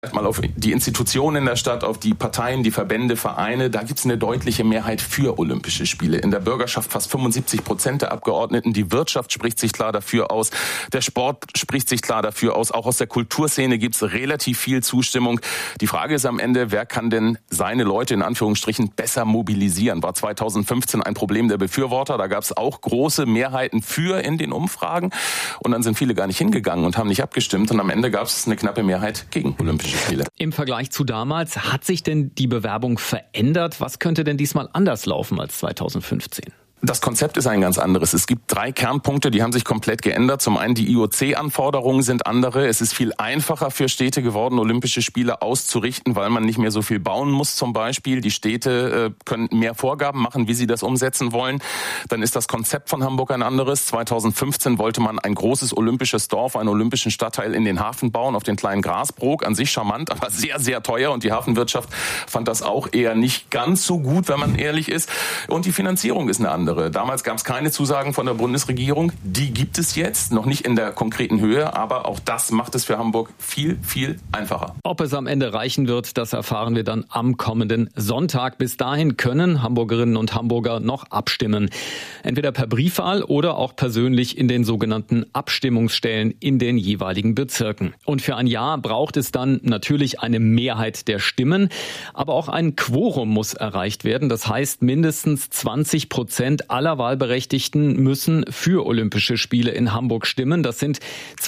Mal auf die Institutionen in der Stadt, auf die Parteien, die Verbände, Vereine, da gibt es eine deutliche Mehrheit für Olympische Spiele. In der Bürgerschaft fast 75% der Abgeordneten. Die Wirtschaft spricht sich klar dafür aus. Der Sport spricht sich klar dafür aus. Auch aus der Kulturszene gibt es relativ viel Zustimmung. Die Frage ist am Ende, wer kann denn seine Leute in Anführungsstrichen besser mobilisieren? War 2015 ein Problem der Befürworter. Da gab es auch große Mehrheiten für in den Umfragen. Und dann sind viele gar nicht hingegangen und haben nicht abgestimmt. Und am Ende gab es eine knappe Mehrheit gegen Olympische Spiele. Im Vergleich zu damals, hat sich denn die Bewerbung verändert? Was könnte denn diesmal anders laufen als 2015? Das Konzept ist ein ganz anderes. Es gibt 3 Kernpunkte, die haben sich komplett geändert. Zum einen die IOC-Anforderungen sind andere. Es ist viel einfacher für Städte geworden, Olympische Spiele auszurichten, weil man nicht mehr so viel bauen muss zum Beispiel. Die Städte können mehr Vorgaben machen, wie sie das umsetzen wollen. Dann ist das Konzept von Hamburg ein anderes. 2015 wollte man ein großes olympisches Dorf, einen olympischen Stadtteil in den Hafen bauen, auf den kleinen Grasbrook. An sich charmant, aber sehr, sehr teuer. Und die Hafenwirtschaft fand das auch eher nicht ganz so gut, wenn man ehrlich ist. Und die Finanzierung ist eine andere. Damals gab es keine Zusagen von der Bundesregierung. Die gibt es jetzt, noch nicht in der konkreten Höhe, aber auch das macht es für Hamburg viel, viel einfacher. Ob es am Ende reichen wird, das erfahren wir dann am kommenden Sonntag. Bis dahin können Hamburgerinnen und Hamburger noch abstimmen. Entweder per Briefwahl oder auch persönlich in den sogenannten Abstimmungsstellen in den jeweiligen Bezirken. Und für ein Ja braucht es dann natürlich eine Mehrheit der Stimmen, aber auch ein Quorum muss erreicht werden. Das heißt, mindestens 20% aller Wahlberechtigten müssen für Olympische Spiele in Hamburg stimmen. Das sind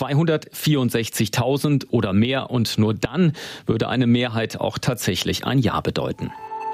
264.000 oder mehr und nur dann würde eine Mehrheit auch tatsächlich ein Ja bedeuten.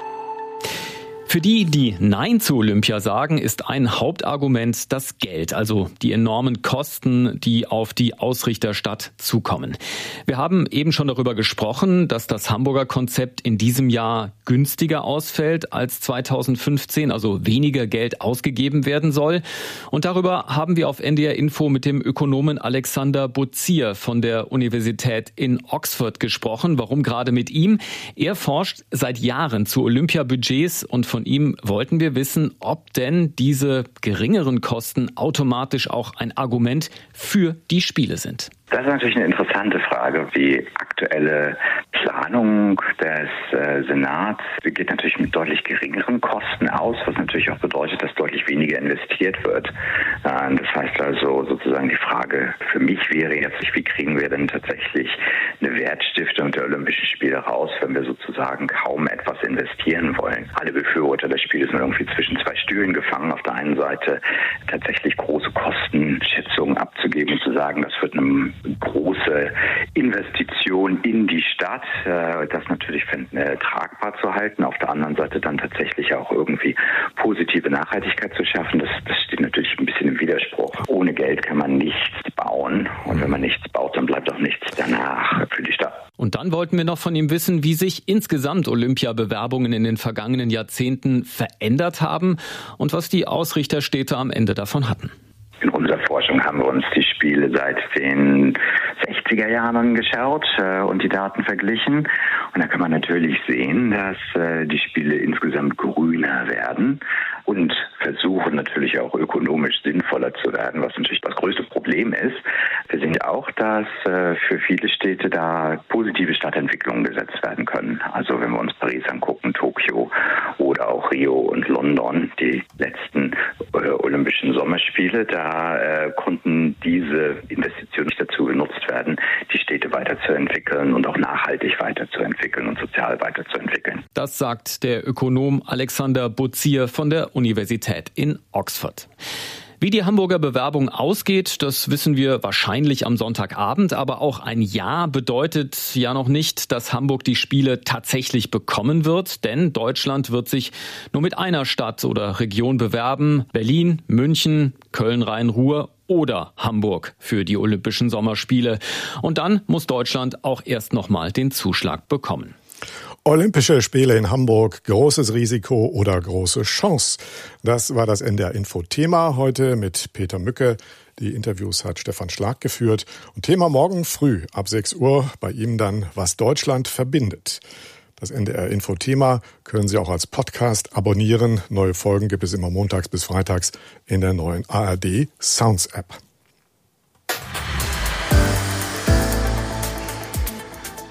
Für die, die Nein zu Olympia sagen, ist ein Hauptargument das Geld, also die enormen Kosten, die auf die Ausrichterstadt zukommen. Wir haben eben schon darüber gesprochen, dass das Hamburger Konzept in diesem Jahr günstiger ausfällt als 2015, also weniger Geld ausgegeben werden soll. Und darüber haben wir auf NDR Info mit dem Ökonomen Alexander Bozier von der Universität in Oxford gesprochen. Warum gerade mit ihm? Er forscht seit Jahren zu Olympiabudgets und von ihm wollten wir wissen, ob denn diese geringeren Kosten automatisch auch ein Argument für die Spiele sind. Das ist natürlich eine interessante Frage. Die aktuelle Planung des Senats geht natürlich mit deutlich geringeren Kosten aus, was natürlich auch bedeutet, dass deutlich weniger investiert wird. Das heißt also sozusagen die Frage für mich wäre jetzt, wie kriegen wir denn tatsächlich eine Wertstiftung der Olympischen Spiele raus, wenn wir sozusagen kaum etwas investieren wollen. Alle Befürworter des Spiels sind irgendwie zwischen 2 Stühlen gefangen. Auf der einen Seite tatsächlich große Kostenschätzungen abzugeben und zu sagen, das wird eine große Investition in die Stadt, das natürlich tragbar zu halten. Auf der anderen Seite dann tatsächlich auch irgendwie positive Nachhaltigkeit zu schaffen. Das steht natürlich ein bisschen im Widerspruch. Ohne Geld kann man nichts bauen. Und wenn man nichts baut, dann bleibt auch nichts danach für die Stadt. Und dann wollten wir noch von ihm wissen, wie sich insgesamt Olympiabewerbungen in den vergangenen Jahrzehnten verändert haben und was die Ausrichterstädte am Ende davon hatten. In unserer Forschung haben wir uns die Spiele seit den 60er Jahren angeschaut und die Daten verglichen. Und da kann man natürlich sehen, dass die Spiele insgesamt grüner werden und versuchen natürlich auch ökonomisch sinnvoller zu werden, was natürlich das größte Problem ist. Wir sehen auch, dass für viele Städte da positive Stadtentwicklungen gesetzt werden können. Also wenn wir uns Paris angucken, Tokio oder auch Rio und London, die letzten Olympischen Sommerspiele, da konnten diese Investitionen nicht dazu genutzt werden, die Städte weiterzuentwickeln und auch nachhaltig weiterzuentwickeln und sozial weiterzuentwickeln. Das sagt der Ökonom Alexander Bozier von der Universität in Oxford. Wie die Hamburger Bewerbung ausgeht, das wissen wir wahrscheinlich am Sonntagabend. Aber auch ein Ja bedeutet ja noch nicht, dass Hamburg die Spiele tatsächlich bekommen wird. Denn Deutschland wird sich nur mit einer Stadt oder Region bewerben. Berlin, München, Köln-Rhein-Ruhr oder Hamburg für die Olympischen Sommerspiele. Und dann muss Deutschland auch erst nochmal den Zuschlag bekommen. Olympische Spiele in Hamburg, großes Risiko oder große Chance? Das war das NDR Info-Thema heute mit Peter Mücke. Die Interviews hat Stefan Schlag geführt. Und Thema morgen früh ab 6 Uhr bei ihm dann, was Deutschland verbindet. Das NDR Info-Thema können Sie auch als Podcast abonnieren. Neue Folgen gibt es immer montags bis freitags in der neuen ARD Sounds App.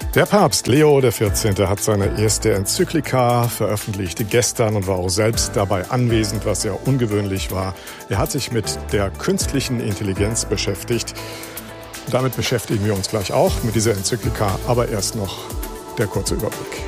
Der Papst Leo XIV. Hat seine erste Enzyklika veröffentlicht gestern und war auch selbst dabei anwesend, was sehr ungewöhnlich war. Er hat sich mit der künstlichen Intelligenz beschäftigt. Damit beschäftigen wir uns gleich auch mit dieser Enzyklika, aber erst noch der kurze Überblick.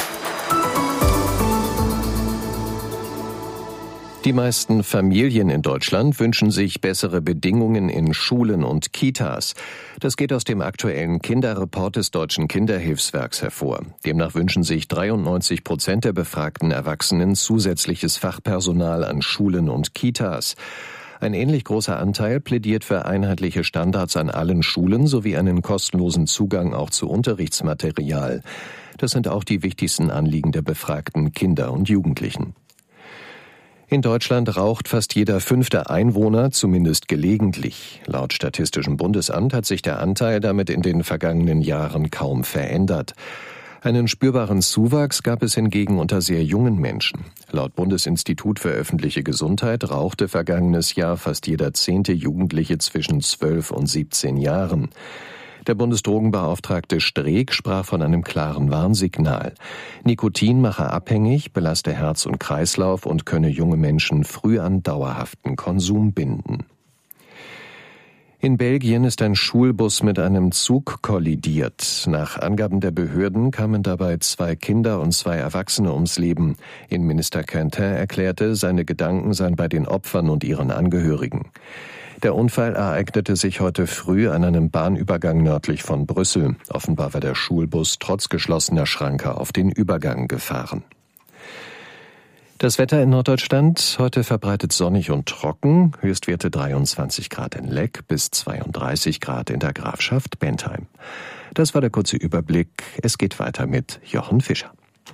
Die meisten Familien in Deutschland wünschen sich bessere Bedingungen in Schulen und Kitas. Das geht aus dem aktuellen Kinderreport des Deutschen Kinderhilfswerks hervor. Demnach wünschen sich 93% der befragten Erwachsenen zusätzliches Fachpersonal an Schulen und Kitas. Ein ähnlich großer Anteil plädiert für einheitliche Standards an allen Schulen sowie einen kostenlosen Zugang auch zu Unterrichtsmaterial. Das sind auch die wichtigsten Anliegen der befragten Kinder und Jugendlichen. In Deutschland raucht fast jeder 5. Einwohner, zumindest gelegentlich. Laut Statistischem Bundesamt hat sich der Anteil damit in den vergangenen Jahren kaum verändert. Einen spürbaren Zuwachs gab es hingegen unter sehr jungen Menschen. Laut Bundesinstitut für öffentliche Gesundheit rauchte vergangenes Jahr fast jeder 10. Jugendliche zwischen 12 und 17 Jahren. Der Bundesdrogenbeauftragte Streeck sprach von einem klaren Warnsignal. Nikotin mache abhängig, belaste Herz und Kreislauf und könne junge Menschen früh an dauerhaften Konsum binden. In Belgien ist ein Schulbus mit einem Zug kollidiert. Nach Angaben der Behörden kamen dabei 2 Kinder und 2 Erwachsene ums Leben. Innenminister Quentin erklärte, seine Gedanken seien bei den Opfern und ihren Angehörigen. Der Unfall ereignete sich heute früh an einem Bahnübergang nördlich von Brüssel. Offenbar war der Schulbus trotz geschlossener Schranke auf den Übergang gefahren. Das Wetter in Norddeutschland, heute verbreitet sonnig und trocken, Höchstwerte 23 Grad in Leck bis 32 Grad in der Grafschaft Bentheim. Das war der kurze Überblick. Es geht weiter mit Jochen Fischer.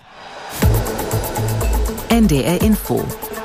NDR Info.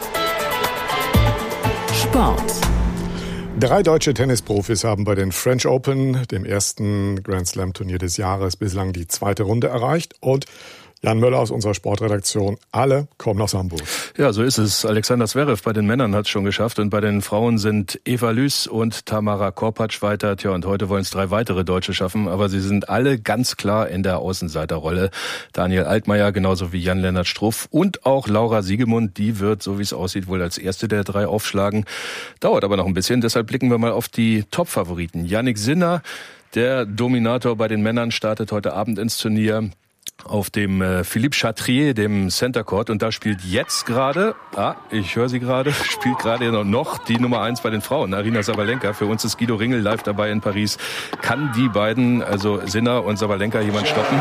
Sport. 3 deutsche Tennisprofis haben bei den French Open, dem ersten Grand Slam Turnier des Jahres, bislang die 2. Runde erreicht. Und Jan Möller aus unserer Sportredaktion, alle kommen aus Hamburg. Ja, so ist es. Alexander Zverev bei den Männern hat es schon geschafft und bei den Frauen sind Eva Lüß und Tamara Korpatsch weiter. Tja, und heute wollen es 3 weitere Deutsche schaffen, aber sie sind alle ganz klar in der Außenseiterrolle. Daniel Altmaier genauso wie Jan-Lennart Struff und auch Laura Siegemund, die wird, so wie es aussieht, wohl als erste der 3 aufschlagen. Dauert aber noch ein bisschen, deshalb blicken wir mal auf die Top-Favoriten. Jannik Sinner, der Dominator bei den Männern, startet heute Abend ins Turnier auf dem Philippe Chatrier, dem Center Court, und da spielt jetzt gerade, ich höre sie gerade, spielt gerade noch die Nummer 1 bei den Frauen, Aryna Sabalenka. Für uns ist Guido Ringel live dabei in Paris. Kann die beiden, also Sinner und Sabalenka, jemand stoppen?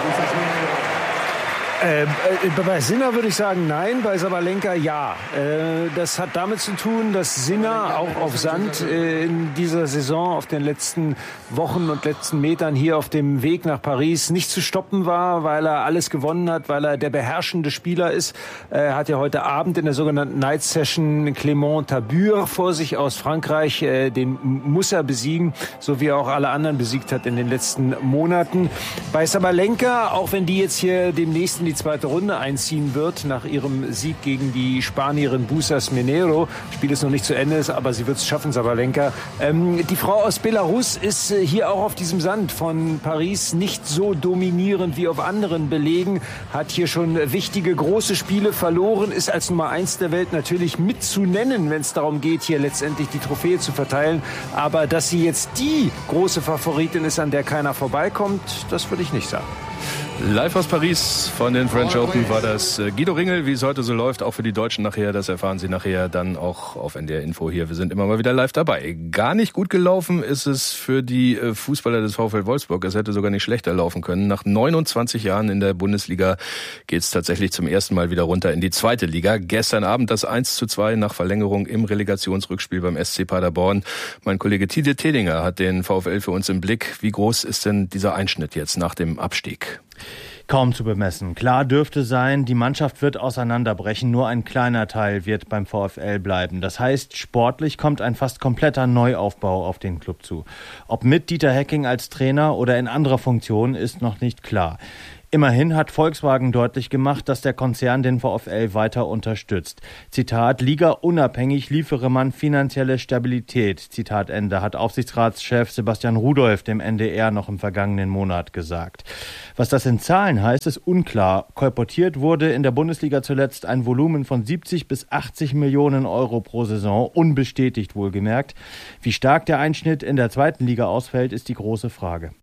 Bei Sinner würde ich sagen nein, bei Sabalenka ja. Das hat damit zu tun, dass Sinner auch auf Sand in dieser Saison, auf den letzten Wochen und letzten Metern hier auf dem Weg nach Paris nicht zu stoppen war, weil er alles gewonnen hat, weil er der beherrschende Spieler ist. Er hat ja heute Abend in der sogenannten Night Session Clément Tabur vor sich aus Frankreich. Den muss er besiegen, so wie er auch alle anderen besiegt hat in den letzten Monaten. Bei Sabalenka, auch wenn die jetzt hier demnächst in die 2. Runde einziehen wird, nach ihrem Sieg gegen die Spanierin Busas Menero. Das Spiel ist noch nicht zu Ende, aber sie wird es schaffen, Sabalenka. Die Frau aus Belarus ist hier auch auf diesem Sand von Paris nicht so dominierend wie auf anderen Belegen, hat hier schon wichtige, große Spiele verloren, ist als Nummer 1 der Welt natürlich mit zu nennen, wenn es darum geht, hier letztendlich die Trophäe zu verteilen. Aber dass sie jetzt die große Favoritin ist, an der keiner vorbeikommt, das würde ich nicht sagen. Live aus Paris von den French Open war das Guido Ringel, wie es heute so läuft, auch für die Deutschen nachher. Das erfahren Sie nachher dann auch auf NDR Info hier. Wir sind immer mal wieder live dabei. Gar nicht gut gelaufen ist es für die Fußballer des VfL Wolfsburg. Es hätte sogar nicht schlechter laufen können. Nach 29 Jahren in der Bundesliga geht es tatsächlich zum ersten Mal wieder runter in die 2. Liga. Gestern Abend das 1:2 nach Verlängerung im Relegationsrückspiel beim SC Paderborn. Mein Kollege Tide Tedinger hat den VfL für uns im Blick. Wie groß ist denn dieser Einschnitt jetzt nach dem Abstieg? Kaum zu bemessen. Klar dürfte sein, die Mannschaft wird auseinanderbrechen, nur ein kleiner Teil wird beim VfL bleiben. Das heißt, sportlich kommt ein fast kompletter Neuaufbau auf den Club zu. Ob mit Dieter Hecking als Trainer oder in anderer Funktion ist noch nicht klar. Immerhin hat Volkswagen deutlich gemacht, dass der Konzern den VfL weiter unterstützt. Zitat, Liga-unabhängig liefere man finanzielle Stabilität. Zitat Ende, hat Aufsichtsratschef Sebastian Rudolph dem NDR noch im vergangenen Monat gesagt. Was das in Zahlen heißt, ist unklar. Kolportiert wurde in der Bundesliga zuletzt ein Volumen von 70 bis 80 Millionen Euro pro Saison, unbestätigt wohlgemerkt. Wie stark der Einschnitt in der zweiten Liga ausfällt, ist die große Frage.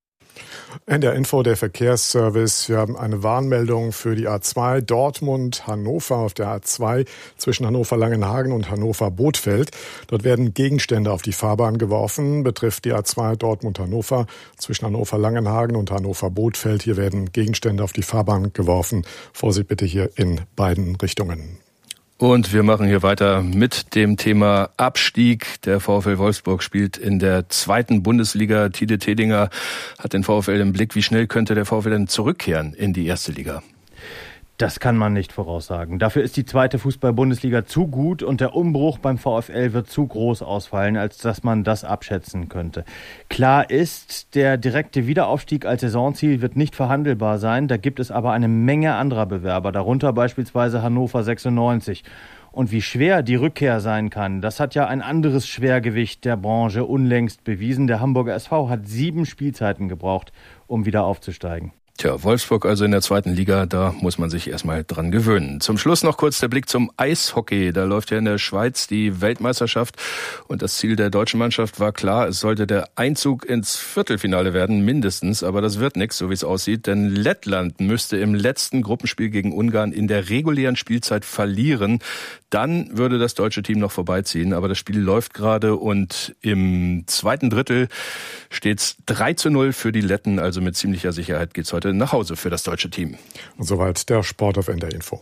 NDR Info, der Verkehrsservice. Wir haben eine Warnmeldung für die A2 Dortmund-Hannover auf der A2 zwischen Hannover-Langenhagen und Hannover-Bothfeld. Dort werden Gegenstände auf die Fahrbahn geworfen, betrifft die A2 Dortmund-Hannover zwischen Hannover-Langenhagen und Hannover-Bothfeld. Hier werden Gegenstände auf die Fahrbahn geworfen. Vorsicht bitte hier in beiden Richtungen. Und wir machen hier weiter mit dem Thema Abstieg. Der VfL Wolfsburg spielt in der zweiten Bundesliga. Tide Tedinger hat den VfL im Blick. Wie schnell könnte der VfL denn zurückkehren in die erste Liga? Das kann man nicht voraussagen. Dafür ist die zweite Fußball-Bundesliga zu gut und der Umbruch beim VfL wird zu groß ausfallen, als dass man das abschätzen könnte. Klar ist, der direkte Wiederaufstieg als Saisonziel wird nicht verhandelbar sein. Da gibt es aber eine Menge anderer Bewerber, darunter beispielsweise Hannover 96. Und wie schwer die Rückkehr sein kann, das hat ja ein anderes Schwergewicht der Branche unlängst bewiesen. Der Hamburger SV hat 7 Spielzeiten gebraucht, um wieder aufzusteigen. Tja, Wolfsburg also in der zweiten Liga, da muss man sich erstmal dran gewöhnen. Zum Schluss noch kurz der Blick zum Eishockey. Da läuft ja in der Schweiz die Weltmeisterschaft und das Ziel der deutschen Mannschaft war klar, es sollte der Einzug ins Viertelfinale werden, mindestens. Aber das wird nichts, so wie es aussieht, denn Lettland müsste im letzten Gruppenspiel gegen Ungarn in der regulären Spielzeit verlieren. Dann würde das deutsche Team noch vorbeiziehen, aber das Spiel läuft gerade und im zweiten Drittel steht's 3:0 für die Letten, also mit ziemlicher Sicherheit geht's heute nach Hause für das deutsche Team. Und soweit der Sport auf NDR Info.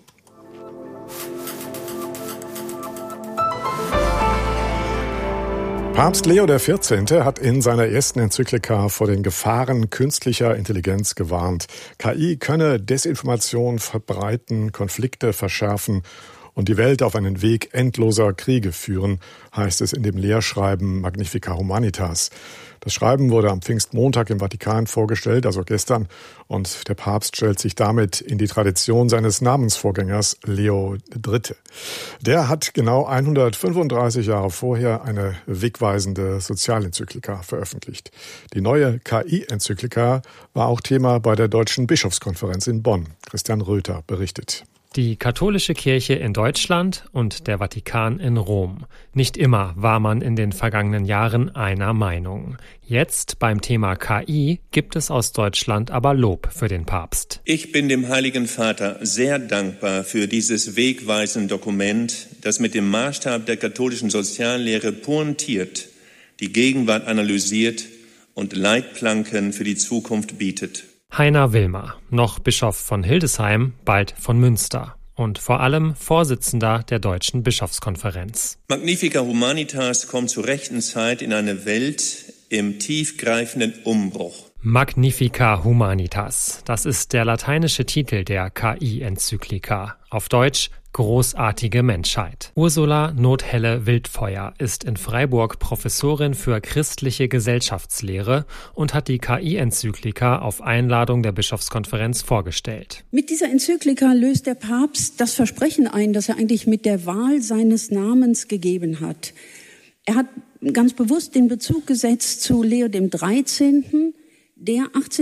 Papst Leo XIV. Hat in seiner ersten Enzyklika vor den Gefahren künstlicher Intelligenz gewarnt. KI könne Desinformation verbreiten, Konflikte verschärfen und die Welt auf einen Weg endloser Kriege führen, heißt es in dem Lehrschreiben Magnifica Humanitas. Das Schreiben wurde am Pfingstmontag im Vatikan vorgestellt, also gestern, und der Papst stellt sich damit in die Tradition seines Namensvorgängers Leo III. Der hat genau 135 Jahre vorher eine wegweisende Sozialenzyklika veröffentlicht. Die neue KI-Enzyklika war auch Thema bei der Deutschen Bischofskonferenz in Bonn. Christian Röther berichtet. Die katholische Kirche in Deutschland und der Vatikan in Rom. Nicht immer war man in den vergangenen Jahren einer Meinung. Jetzt beim Thema KI gibt es aus Deutschland aber Lob für den Papst. Ich bin dem Heiligen Vater sehr dankbar für dieses wegweisende Dokument, das mit dem Maßstab der katholischen Soziallehre pointiert, die Gegenwart analysiert und Leitplanken für die Zukunft bietet. Heiner Wilmer, noch Bischof von Hildesheim, bald von Münster und vor allem Vorsitzender der Deutschen Bischofskonferenz. Magnifica Humanitas kommt zur rechten Zeit in eine Welt im tiefgreifenden Umbruch. Magnifica Humanitas, das ist der lateinische Titel der KI-Enzyklika. Auf Deutsch großartige Menschheit. Ursula Nothelle-Wildfeuer ist in Freiburg Professorin für christliche Gesellschaftslehre und hat die KI-Enzyklika auf Einladung der Bischofskonferenz vorgestellt. Mit dieser Enzyklika löst der Papst das Versprechen ein, das er eigentlich mit der Wahl seines Namens gegeben hat. Er hat ganz bewusst den Bezug gesetzt zu Leo XIII., der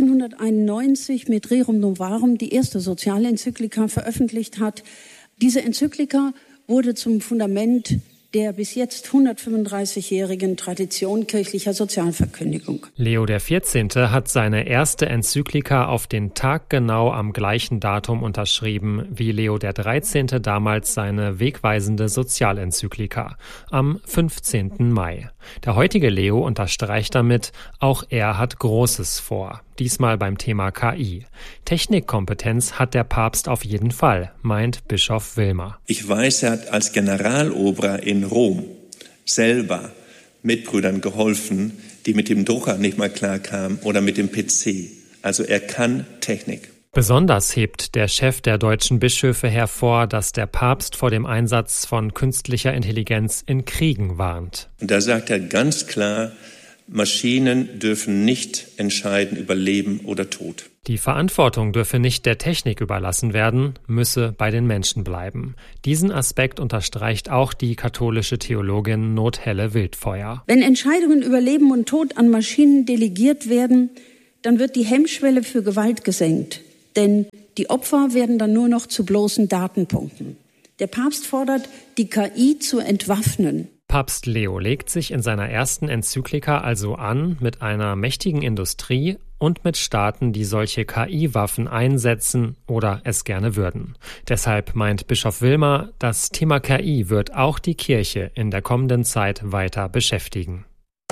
1891 mit Rerum Novarum die erste Sozialenzyklika veröffentlicht hat. Diese Enzyklika wurde zum Fundament der bis jetzt 135-jährigen Tradition kirchlicher Sozialverkündigung. Leo XIV. Hat seine erste Enzyklika auf den Tag genau am gleichen Datum unterschrieben wie Leo XIII. Damals seine wegweisende Sozialenzyklika, am 15. Mai. Der heutige Leo unterstreicht damit, auch er hat Großes vor. Diesmal beim Thema KI. Technikkompetenz hat der Papst auf jeden Fall, meint Bischof Wilmer. Ich weiß, er hat als Generalobrer in Rom selber Mitbrüdern geholfen, die mit dem Drucker nicht mal klarkamen oder mit dem PC. Also er kann Technik. Besonders hebt der Chef der deutschen Bischöfe hervor, dass der Papst vor dem Einsatz von künstlicher Intelligenz in Kriegen warnt. Und da sagt er ganz klar, Maschinen dürfen nicht entscheiden über Leben oder Tod. Die Verantwortung dürfe nicht der Technik überlassen werden, müsse bei den Menschen bleiben. Diesen Aspekt unterstreicht auch die katholische Theologin Nothelle Wildfeuer. Wenn Entscheidungen über Leben und Tod an Maschinen delegiert werden, dann wird die Hemmschwelle für Gewalt gesenkt. Denn die Opfer werden dann nur noch zu bloßen Datenpunkten. Der Papst fordert, die KI zu entwaffnen. Papst Leo legt sich in seiner ersten Enzyklika also an mit einer mächtigen Industrie und mit Staaten, die solche KI-Waffen einsetzen oder es gerne würden. Deshalb meint Bischof Wilmer, das Thema KI wird auch die Kirche in der kommenden Zeit weiter beschäftigen.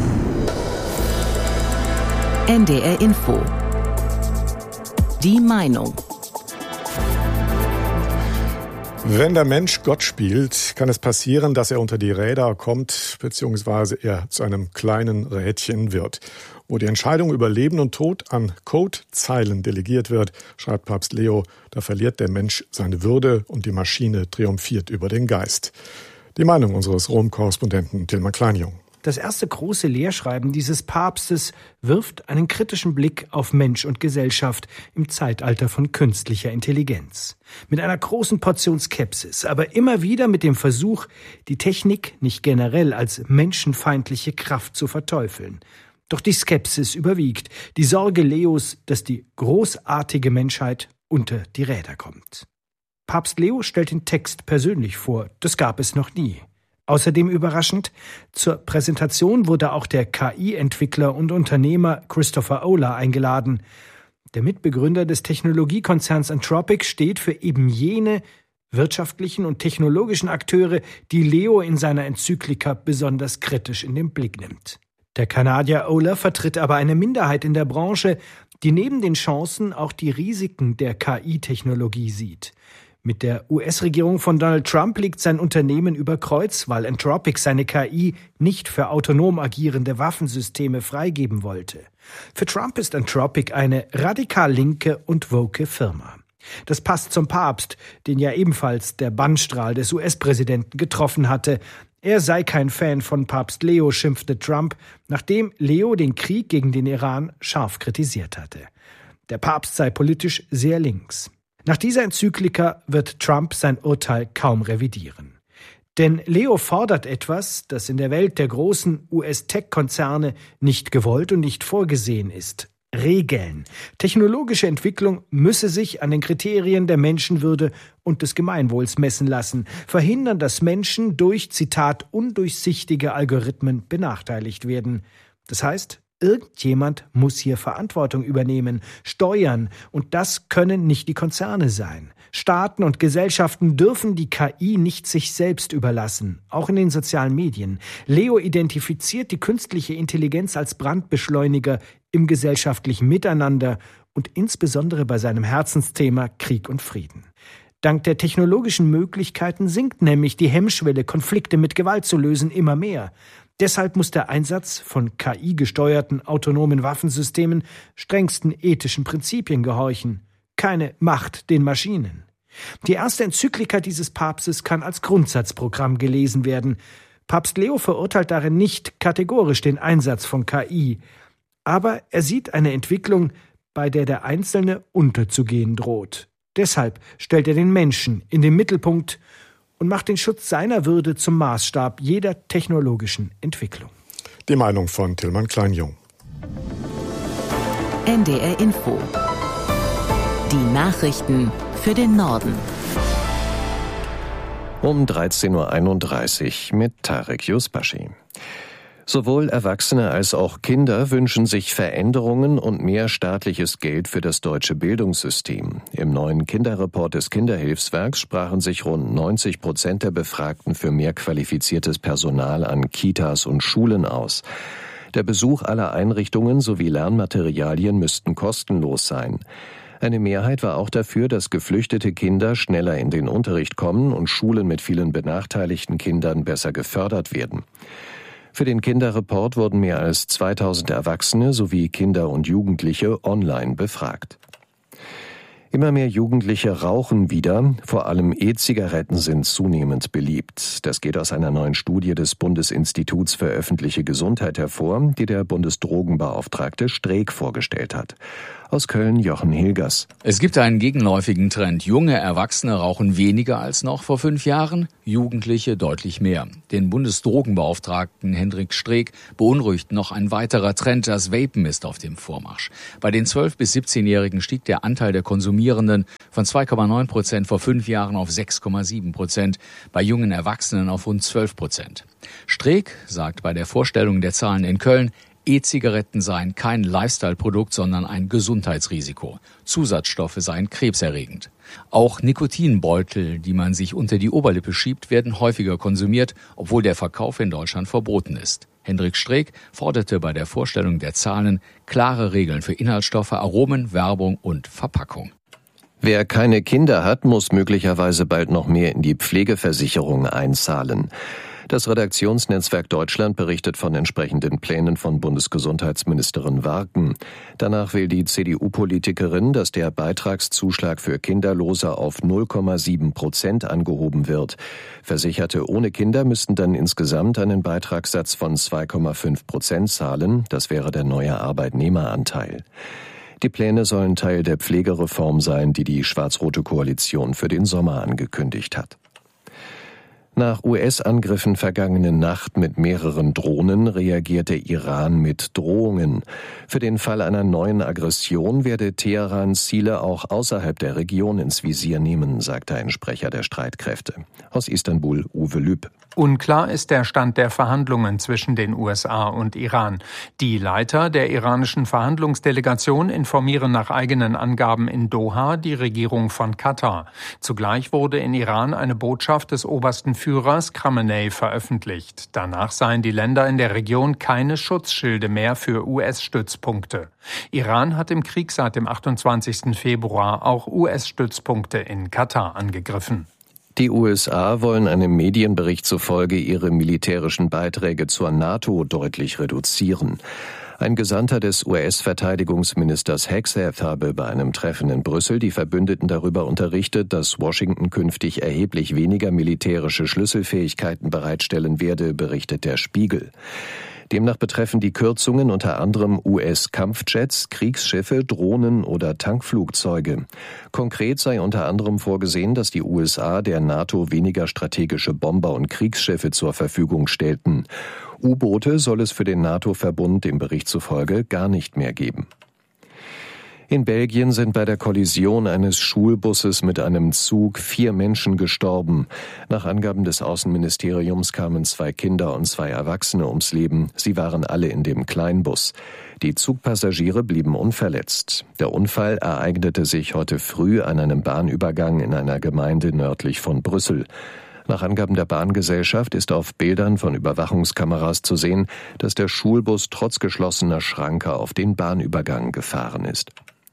NDR Info. Die Meinung. Wenn der Mensch Gott spielt, kann es passieren, dass er unter die Räder kommt, beziehungsweise er zu einem kleinen Rädchen wird. Wo die Entscheidung über Leben und Tod an Codezeilen delegiert wird, schreibt Papst Leo, da verliert der Mensch seine Würde und die Maschine triumphiert über den Geist. Die Meinung unseres Rom-Korrespondenten Tilman Kleinjung. Das erste große Lehrschreiben dieses Papstes wirft einen kritischen Blick auf Mensch und Gesellschaft im Zeitalter von künstlicher Intelligenz. Mit einer großen Portion Skepsis, aber immer wieder mit dem Versuch, die Technik nicht generell als menschenfeindliche Kraft zu verteufeln. Doch die Skepsis überwiegt, die Sorge Leos, dass die großartige Menschheit unter die Räder kommt. Papst Leo stellt den Text persönlich vor, das gab es noch nie. Außerdem überraschend, zur Präsentation wurde auch der KI-Entwickler und Unternehmer Christopher Olah eingeladen. Der Mitbegründer des Technologiekonzerns Anthropic steht für eben jene wirtschaftlichen und technologischen Akteure, die Leo in seiner Enzyklika besonders kritisch in den Blick nimmt. Der Kanadier Olah vertritt aber eine Minderheit in der Branche, die neben den Chancen auch die Risiken der KI-Technologie sieht. Mit der US-Regierung von Donald Trump liegt sein Unternehmen über Kreuz, weil Anthropic seine KI nicht für autonom agierende Waffensysteme freigeben wollte. Für Trump ist Anthropic eine radikal linke und woke Firma. Das passt zum Papst, den ja ebenfalls der Bannstrahl des US-Präsidenten getroffen hatte. Er sei kein Fan von Papst Leo, schimpfte Trump, nachdem Leo den Krieg gegen den Iran scharf kritisiert hatte. Der Papst sei politisch sehr links. Nach dieser Enzyklika wird Trump sein Urteil kaum revidieren. Denn Leo fordert etwas, das in der Welt der großen US-Tech-Konzerne nicht gewollt und nicht vorgesehen ist. Regeln. Technologische Entwicklung müsse sich an den Kriterien der Menschenwürde und des Gemeinwohls messen lassen, verhindern, dass Menschen durch, Zitat, undurchsichtige Algorithmen benachteiligt werden. Das heißt, irgendjemand muss hier Verantwortung übernehmen, steuern, und das können nicht die Konzerne sein. Staaten und Gesellschaften dürfen die KI nicht sich selbst überlassen, auch in den sozialen Medien. Leo identifiziert die künstliche Intelligenz als Brandbeschleuniger im gesellschaftlichen Miteinander und insbesondere bei seinem Herzensthema Krieg und Frieden. Dank der technologischen Möglichkeiten sinkt nämlich die Hemmschwelle, Konflikte mit Gewalt zu lösen, immer mehr. Deshalb muss der Einsatz von KI-gesteuerten autonomen Waffensystemen strengsten ethischen Prinzipien gehorchen. Keine Macht den Maschinen. Die erste Enzyklika dieses Papstes kann als Grundsatzprogramm gelesen werden. Papst Leo verurteilt darin nicht kategorisch den Einsatz von KI. Aber er sieht eine Entwicklung, bei der der Einzelne unterzugehen droht. Deshalb stellt er den Menschen in den Mittelpunkt und macht den Schutz seiner Würde zum Maßstab jeder technologischen Entwicklung. Die Meinung von Tilman Kleinjung. NDR Info. Die Nachrichten für den Norden. Um 13.31 Uhr mit Tarek Yusbashi. Sowohl Erwachsene als auch Kinder wünschen sich Veränderungen und mehr staatliches Geld für das deutsche Bildungssystem. Im neuen Kinderreport des Kinderhilfswerks sprachen sich rund 90% der Befragten für mehr qualifiziertes Personal an Kitas und Schulen aus. Der Besuch aller Einrichtungen sowie Lernmaterialien müssten kostenlos sein. Eine Mehrheit war auch dafür, dass geflüchtete Kinder schneller in den Unterricht kommen und Schulen mit vielen benachteiligten Kindern besser gefördert werden. Für den Kinderreport wurden mehr als 2000 Erwachsene sowie Kinder und Jugendliche online befragt. Immer mehr Jugendliche rauchen wieder, vor allem E-Zigaretten sind zunehmend beliebt. Das geht aus einer neuen Studie des Bundesinstituts für öffentliche Gesundheit hervor, die der Bundesdrogenbeauftragte Streeck vorgestellt hat. Aus Köln Jochen Hilgers. Es gibt einen gegenläufigen Trend. Junge Erwachsene rauchen weniger als noch vor 5 Jahren, Jugendliche deutlich mehr. Den Bundesdrogenbeauftragten Hendrik Streeck beunruhigt noch ein weiterer Trend. Das Vapen ist auf dem Vormarsch. Bei den 12- bis 17-Jährigen stieg der Anteil der Konsumierenden von 2,9% vor 5 Jahren auf 6,7%, bei jungen Erwachsenen auf rund 12%. Streeck sagt bei der Vorstellung der Zahlen in Köln, E-Zigaretten seien kein Lifestyle-Produkt, sondern ein Gesundheitsrisiko. Zusatzstoffe seien krebserregend. Auch Nikotinbeutel, die man sich unter die Oberlippe schiebt, werden häufiger konsumiert, obwohl der Verkauf in Deutschland verboten ist. Hendrik Streeck forderte bei der Vorstellung der Zahlen klare Regeln für Inhaltsstoffe, Aromen, Werbung und Verpackung. Wer keine Kinder hat, muss möglicherweise bald noch mehr in die Pflegeversicherung einzahlen. Das Redaktionsnetzwerk Deutschland berichtet von entsprechenden Plänen von Bundesgesundheitsministerin Warken. Danach will die CDU-Politikerin, dass der Beitragszuschlag für Kinderlose auf 0,7% angehoben wird. Versicherte ohne Kinder müssten dann insgesamt einen Beitragssatz von 2,5% zahlen. Das wäre der neue Arbeitnehmeranteil. Die Pläne sollen Teil der Pflegereform sein, die die schwarz-rote Koalition für den Sommer angekündigt hat. Nach US-Angriffen vergangene Nacht mit mehreren Drohnen reagierte Iran mit Drohungen. Für den Fall einer neuen Aggression werde Teheran Ziele auch außerhalb der Region ins Visier nehmen, sagte ein Sprecher der Streitkräfte. Aus Istanbul Uwe Lüb. Unklar ist der Stand der Verhandlungen zwischen den USA und Iran. Die Leiter der iranischen Verhandlungsdelegation informieren nach eigenen Angaben in Doha die Regierung von Katar. Zugleich wurde in Iran eine Botschaft des obersten Führers Khamenei veröffentlicht. Danach seien die Länder in der Region keine Schutzschilde mehr für US-Stützpunkte. Iran hat im Krieg seit dem 28. Februar auch US-Stützpunkte in Katar angegriffen. Die USA wollen einem Medienbericht zufolge ihre militärischen Beiträge zur NATO deutlich reduzieren. Ein Gesandter des US-Verteidigungsministers Hegseth habe bei einem Treffen in Brüssel die Verbündeten darüber unterrichtet, dass Washington künftig erheblich weniger militärische Schlüsselfähigkeiten bereitstellen werde, berichtet der Spiegel. Demnach betreffen die Kürzungen unter anderem US-Kampfjets, Kriegsschiffe, Drohnen oder Tankflugzeuge. Konkret sei unter anderem vorgesehen, dass die USA der NATO weniger strategische Bomber und Kriegsschiffe zur Verfügung stellten. U-Boote soll es für den NATO-Verbund dem Bericht zufolge gar nicht mehr geben. In Belgien sind bei der Kollision eines Schulbusses mit einem Zug 4 Menschen gestorben. Nach Angaben des Außenministeriums kamen 2 Kinder und 2 Erwachsene ums Leben. Sie waren alle in dem Kleinbus. Die Zugpassagiere blieben unverletzt. Der Unfall ereignete sich heute früh an einem Bahnübergang in einer Gemeinde nördlich von Brüssel. Nach Angaben der Bahngesellschaft ist auf Bildern von Überwachungskameras zu sehen, dass der Schulbus trotz geschlossener Schranke auf den Bahnübergang gefahren ist.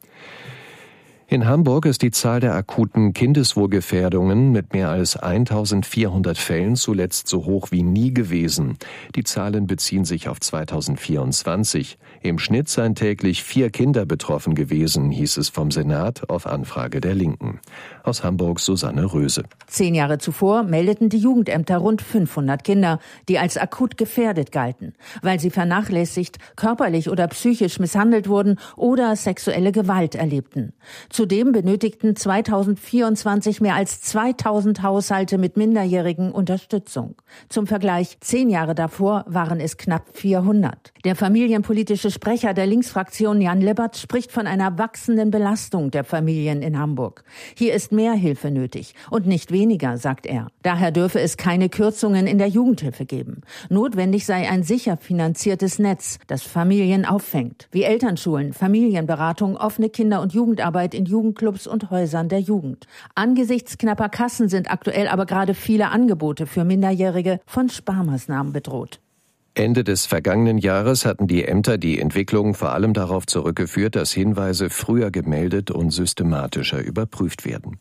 In Hamburg ist die Zahl der akuten Kindeswohlgefährdungen mit mehr als 1400 Fällen zuletzt so hoch wie nie gewesen. Die Zahlen beziehen sich auf 2024. Im Schnitt seien täglich 4 Kinder betroffen gewesen, hieß es vom Senat auf Anfrage der Linken. Aus Hamburg Susanne Röse. 10 Jahre zuvor meldeten die Jugendämter rund 500 Kinder, die als akut gefährdet galten, weil sie vernachlässigt, körperlich oder psychisch misshandelt wurden oder sexuelle Gewalt erlebten. Zudem benötigten 2024 mehr als 2000 Haushalte mit Minderjährigen Unterstützung. Zum Vergleich, 10 Jahre davor waren es knapp 400. Der familienpolitische Sprecher der Linksfraktion Jan Lippert spricht von einer wachsenden Belastung der Familien in Hamburg. Hier ist mehr Hilfe nötig und nicht weniger, sagt er. Daher dürfe es keine Kürzungen in der Jugendhilfe geben. Notwendig sei ein sicher finanziertes Netz, das Familien auffängt, wie Elternschulen, Familienberatung, offene Kinder- und Jugendarbeit in Jugendclubs und Häusern der Jugend. Angesichts knapper Kassen sind aktuell aber gerade viele Angebote für Minderjährige von Sparmaßnahmen bedroht. Ende des vergangenen Jahres hatten die Ämter die Entwicklung vor allem darauf zurückgeführt, dass Hinweise früher gemeldet und systematischer überprüft werden.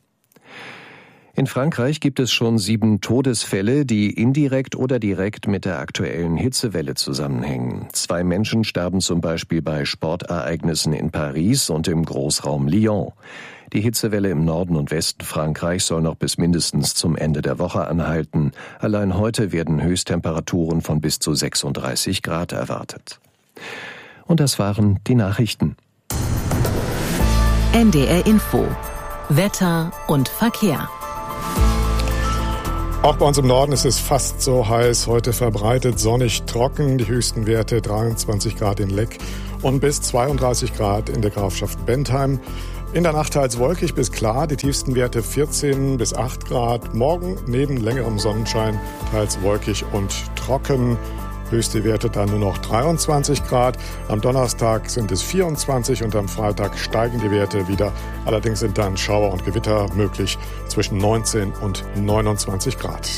In Frankreich gibt es schon 7 Todesfälle, die indirekt oder direkt mit der aktuellen Hitzewelle zusammenhängen. 2 Menschen starben zum Beispiel bei Sportereignissen in Paris und im Großraum Lyon. Die Hitzewelle im Norden und Westen Frankreichs soll noch bis mindestens zum Ende der Woche anhalten. Allein heute werden Höchsttemperaturen von bis zu 36 Grad erwartet. Und das waren die Nachrichten. NDR Info. Wetter und Verkehr. Auch bei uns im Norden ist es fast so heiß. Heute verbreitet sonnig trocken. Die höchsten Werte 23 Grad in Leck und bis 32 Grad in der Grafschaft Bentheim. In der Nacht teils wolkig bis klar. Die tiefsten Werte 14 bis 8 Grad. Morgen neben längerem Sonnenschein teils wolkig und trocken. Höchste Werte dann nur noch 23 Grad. Am Donnerstag sind es 24 und am Freitag steigen die Werte wieder. Allerdings sind dann Schauer und Gewitter möglich zwischen 19 und 29 Grad.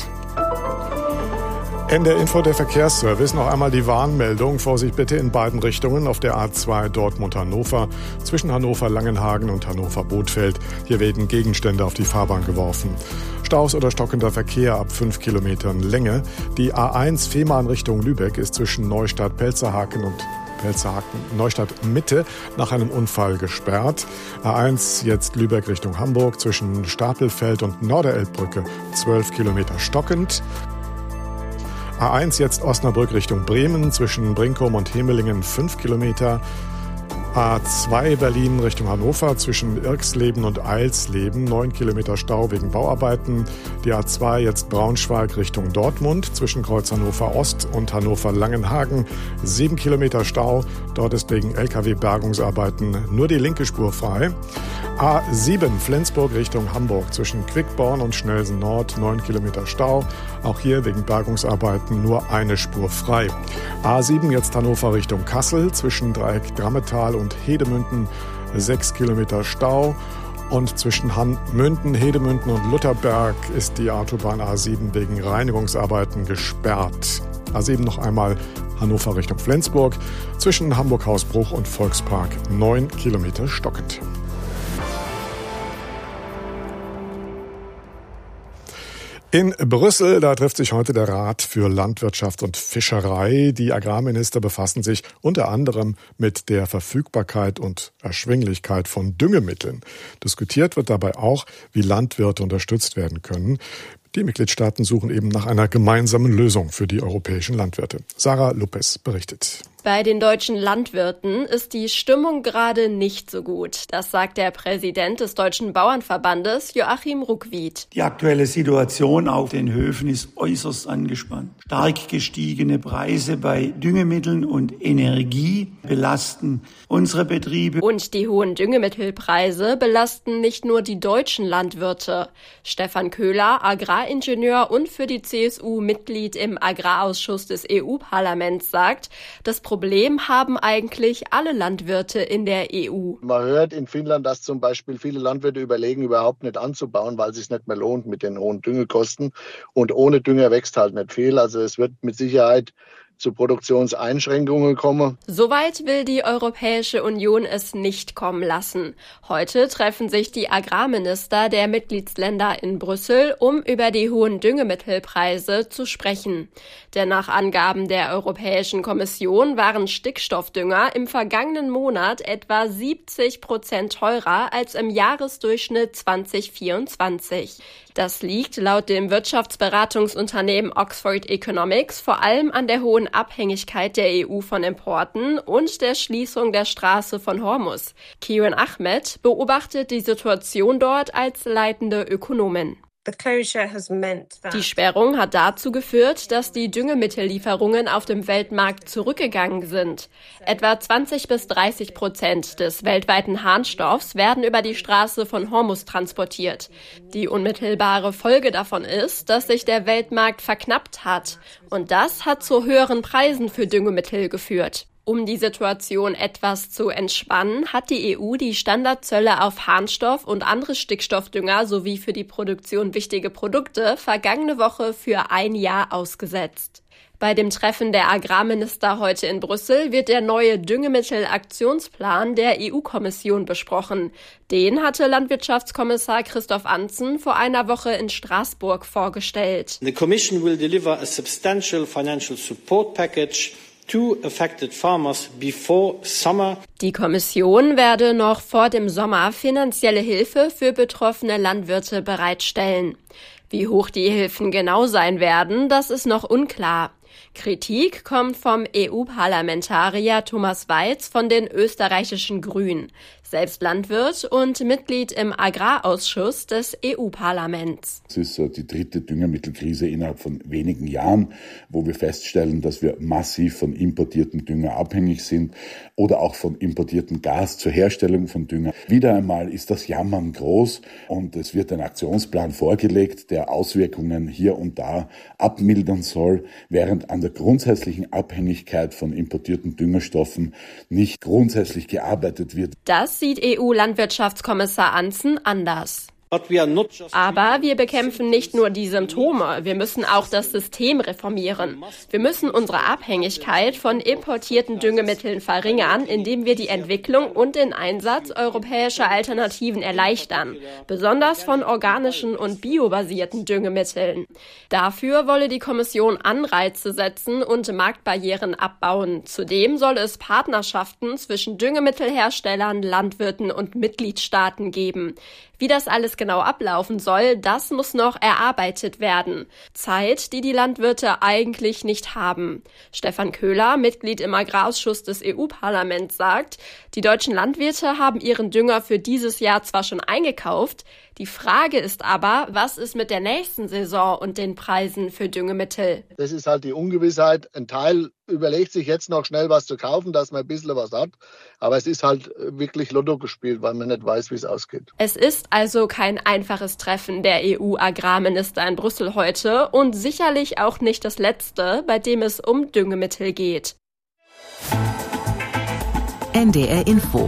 NDR Info, der Verkehrsservice. Noch einmal die Warnmeldung. Vorsicht bitte in beiden Richtungen auf der A2 Dortmund-Hannover. Zwischen Hannover-Langenhagen und Hannover-Bothfeld. Hier werden Gegenstände auf die Fahrbahn geworfen. Staus oder stockender Verkehr ab 5 Kilometern Länge. Die A1 Fehmarn Richtung Lübeck ist zwischen Neustadt-Pelzerhaken und Neustadt-Mitte nach einem Unfall gesperrt. A1 jetzt Lübeck Richtung Hamburg zwischen Stapelfeld und Norderelbbrücke 12 Kilometer stockend. A1 jetzt Osnabrück Richtung Bremen zwischen Brinkum und Hemelingen 5 Kilometer. A2 Berlin Richtung Hannover zwischen Irxleben und Eilsleben 9 Kilometer Stau wegen Bauarbeiten. Die A2 jetzt Braunschweig Richtung Dortmund zwischen Kreuz Hannover Ost und Hannover Langenhagen 7 Kilometer Stau. Dort ist wegen LKW-Bergungsarbeiten nur die linke Spur frei. A7 Flensburg Richtung Hamburg zwischen Quickborn und Schnelsen Nord 9 Kilometer Stau. Auch hier wegen Bergungsarbeiten nur eine Spur frei. A7 jetzt Hannover Richtung Kassel zwischen Dreieck Drammetal und Hedemünden 6 Kilometer Stau. Und zwischen Münden, Hedemünden und Lutherberg ist die Autobahn A7 wegen Reinigungsarbeiten gesperrt. A7 noch einmal Hannover Richtung Flensburg zwischen Hamburg-Hausbruch und Volkspark 9 Kilometer stockend. In Brüssel, da trifft sich heute der Rat für Landwirtschaft und Fischerei. Die Agrarminister befassen sich unter anderem mit der Verfügbarkeit und Erschwinglichkeit von Düngemitteln. Diskutiert wird dabei auch, wie Landwirte unterstützt werden können. Die Mitgliedstaaten suchen eben nach einer gemeinsamen Lösung für die europäischen Landwirte. Sarah Lopez berichtet. Bei den deutschen Landwirten ist die Stimmung gerade nicht so gut. Das sagt der Präsident des Deutschen Bauernverbandes, Joachim Ruckwied. Die aktuelle Situation auf den Höfen ist äußerst angespannt. Stark gestiegene Preise bei Düngemitteln und Energie belasten unsere Betriebe. Und die hohen Düngemittelpreise belasten nicht nur die deutschen Landwirte. Stefan Köhler, Agraringenieur und für die CSU Mitglied im Agrarausschuss des EU-Parlaments, sagt, das Problem haben eigentlich alle Landwirte in der EU. Man hört in Finnland, dass zum Beispiel viele Landwirte überlegen, überhaupt nicht anzubauen, weil es sich nicht mehr lohnt mit den hohen Düngekosten. Und ohne Dünger wächst halt nicht viel. Also es wird mit Sicherheit zu Produktionseinschränkungen kommen. Soweit will die Europäische Union es nicht kommen lassen. Heute treffen sich die Agrarminister der Mitgliedsländer in Brüssel, um über die hohen Düngemittelpreise zu sprechen. Denn nach Angaben der Europäischen Kommission waren Stickstoffdünger im vergangenen Monat etwa 70% teurer als im Jahresdurchschnitt 2024. Das liegt laut dem Wirtschaftsberatungsunternehmen Oxford Economics vor allem an der hohen Abhängigkeit der EU von Importen und der Schließung der Straße von Hormuz. Kiran Ahmed beobachtet die Situation dort als leitende Ökonomin. Die Sperrung hat dazu geführt, dass die Düngemittellieferungen auf dem Weltmarkt zurückgegangen sind. Etwa 20-30% des weltweiten Harnstoffs werden über die Straße von Hormuz transportiert. Die unmittelbare Folge davon ist, dass sich der Weltmarkt verknappt hat. Und das hat zu höheren Preisen für Düngemittel geführt. Um die Situation etwas zu entspannen, hat die EU die Standardzölle auf Harnstoff und andere Stickstoffdünger sowie für die Produktion wichtige Produkte vergangene Woche für ein Jahr ausgesetzt. Bei dem Treffen der Agrarminister heute in Brüssel wird der neue Düngemittelaktionsplan der EU-Kommission besprochen. Den hatte Landwirtschaftskommissar Christoph Antzen vor einer Woche in Straßburg vorgestellt. The Commission will deliver a substantial financial support package Die Kommission werde noch vor dem Sommer finanzielle Hilfe für betroffene Landwirte bereitstellen. Wie hoch die Hilfen genau sein werden, das ist noch unklar. Kritik kommt vom EU-Parlamentarier Thomas Weiz von den österreichischen Grünen, selbst Landwirt und Mitglied im Agrarausschuss des EU-Parlaments. Es ist die dritte Düngemittelkrise innerhalb von wenigen Jahren, wo wir feststellen, dass wir massiv von importiertem Dünger abhängig sind oder auch von importiertem Gas zur Herstellung von Dünger. Wieder einmal ist das Jammern groß und es wird ein Aktionsplan vorgelegt, der Auswirkungen hier und da abmildern soll, während an der grundsätzlichen Abhängigkeit von importierten Düngerstoffen nicht grundsätzlich gearbeitet wird. Das sieht EU-Landwirtschaftskommissar Ansson anders. Aber wir bekämpfen nicht nur die Symptome, wir müssen auch das System reformieren. Wir müssen unsere Abhängigkeit von importierten Düngemitteln verringern, indem wir die Entwicklung und den Einsatz europäischer Alternativen erleichtern, besonders von organischen und biobasierten Düngemitteln. Dafür wolle die Kommission Anreize setzen und Marktbarrieren abbauen. Zudem soll es Partnerschaften zwischen Düngemittelherstellern, Landwirten und Mitgliedstaaten geben. Wie das alles genau ablaufen soll, das muss noch erarbeitet werden. Zeit, die die Landwirte eigentlich nicht haben. Stefan Köhler, Mitglied im Agrarausschuss des EU-Parlaments, sagt, die deutschen Landwirte haben ihren Dünger für dieses Jahr zwar schon eingekauft, die Frage ist aber, was ist mit der nächsten Saison und den Preisen für Düngemittel? Das ist halt die Ungewissheit. Ein Teil überlegt sich jetzt noch schnell was zu kaufen, dass man ein bisschen was hat. Aber es ist halt wirklich Lotto gespielt, weil man nicht weiß, wie es ausgeht. Es ist also kein einfaches Treffen der EU-Agrarminister in Brüssel heute und sicherlich auch nicht das letzte, bei dem es um Düngemittel geht. NDR Info.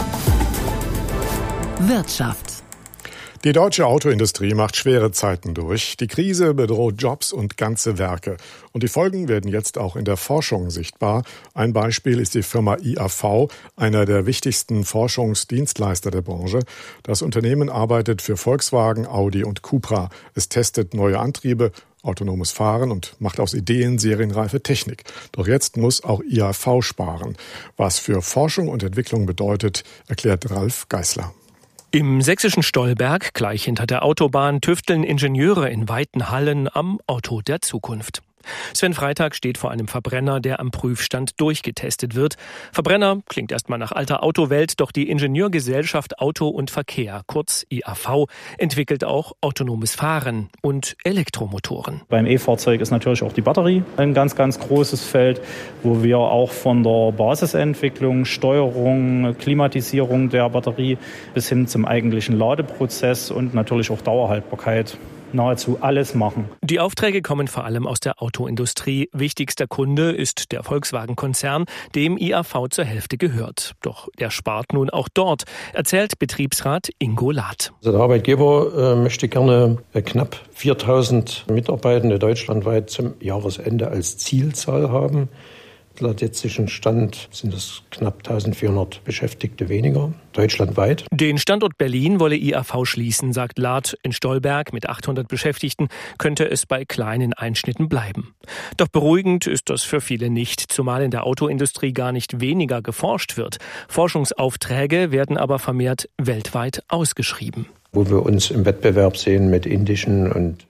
Wirtschaft. Die deutsche Autoindustrie macht schwere Zeiten durch. Die Krise bedroht Jobs und ganze Werke. Und die Folgen werden jetzt auch in der Forschung sichtbar. Ein Beispiel ist die Firma IAV, einer der wichtigsten Forschungsdienstleister der Branche. Das Unternehmen arbeitet für Volkswagen, Audi und Cupra. Es testet neue Antriebe, autonomes Fahren und macht aus Ideen serienreife Technik. Doch jetzt muss auch IAV sparen. Was für Forschung und Entwicklung bedeutet, erklärt Ralf Geißler. Im sächsischen Stolberg, gleich hinter der Autobahn, tüfteln Ingenieure in weiten Hallen am Auto der Zukunft. Sven Freitag steht vor einem Verbrenner, der am Prüfstand durchgetestet wird. Verbrenner klingt erstmal nach alter Autowelt, doch die Ingenieurgesellschaft Auto und Verkehr, kurz IAV, entwickelt auch autonomes Fahren und Elektromotoren. Beim E-Fahrzeug ist natürlich auch die Batterie ein ganz, ganz großes Feld, wo wir auch von der Basisentwicklung, Steuerung, Klimatisierung der Batterie bis hin zum eigentlichen Ladeprozess und natürlich auch Dauerhaltbarkeit nahezu alles machen. Die Aufträge kommen vor allem aus der Autoindustrie. Wichtigster Kunde ist der Volkswagen-Konzern, dem IAV zur Hälfte gehört. Doch er spart nun auch dort, erzählt Betriebsrat Ingo Lath. Also der Arbeitgeber möchte gerne knapp 4.000 Mitarbeitende deutschlandweit zum Jahresende als Zielzahl haben. Laut jetzigem Stand sind es knapp 1.400 Beschäftigte weniger, deutschlandweit. Den Standort Berlin wolle IAV schließen, sagt Lath. In Stolberg mit 800 Beschäftigten könnte es bei kleinen Einschnitten bleiben. Doch beruhigend ist das für viele nicht, zumal in der Autoindustrie gar nicht weniger geforscht wird. Forschungsaufträge werden aber vermehrt weltweit ausgeschrieben. Wo wir uns im Wettbewerb sehen mit indischen und